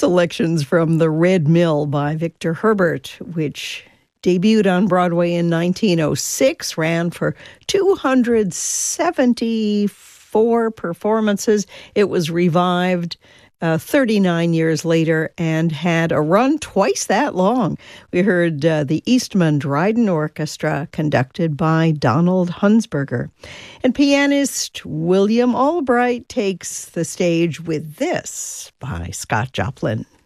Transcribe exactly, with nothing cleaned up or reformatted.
Selections from The Red Mill by Victor Herbert, which debuted on Broadway in nineteen oh six, ran for two hundred seventy-four performances. It was revived uh, thirty-nine years later and had a run twice that long. We heard uh, the Eastman Dryden Orchestra conducted by Donald Hunsberger. And pianist William Albright takes the stage with this by Scott Joplin.